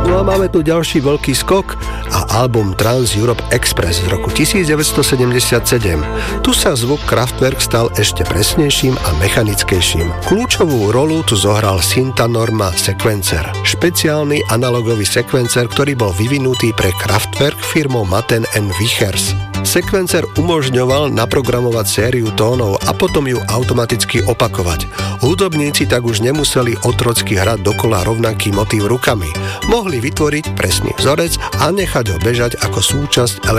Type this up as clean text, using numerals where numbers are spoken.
No a máme tu ďalší veľký skok a album Trans Europe Express z roku 1977. Tu sa zvuk Kraftwerk stal ešte presnejším a mechanickejším. Kľúčovú rolu tu zohral Syntanorma Sequencer, špeciálny analogový sekvencer, ktorý bol vyvinutý pre Kraftwerk firmou Matten & Wichers. Sekvencer umožňoval naprogramovať sériu tónov a potom ju automaticky opakovať. Hudobníci tak už nemuseli otrocky hrať dokola rovnaký motív rukami. Mohli vytvoriť presný vzorec a nechať ho bežať ako súčasť